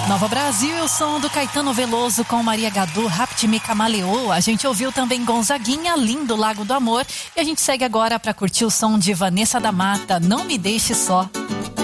Nova Brasil e o som do Caetano Veloso com Maria Gadu, Rapte-me Camaleou. A gente ouviu também Gonzaguinha, Lindo Lago do Amor. E a gente segue agora para curtir o som de Vanessa da Mata, Não Me Deixe Só.